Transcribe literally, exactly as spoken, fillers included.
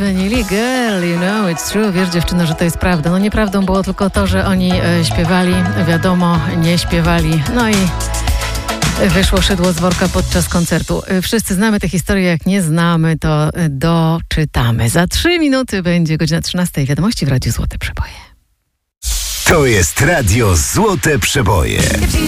dzwonili. Girl, you know it's true. Wiesz, dziewczyno, że to jest prawda. No nieprawdą było tylko to, że oni e, śpiewali. Wiadomo, nie śpiewali. No i wyszło szydło z worka podczas koncertu. Wszyscy znamy tę historię, jak nie znamy, to doczytamy. Za trzy minuty będzie godzina trzynasta. Wiadomości w Radiu Złote Przeboje. To jest Radio Złote Przeboje.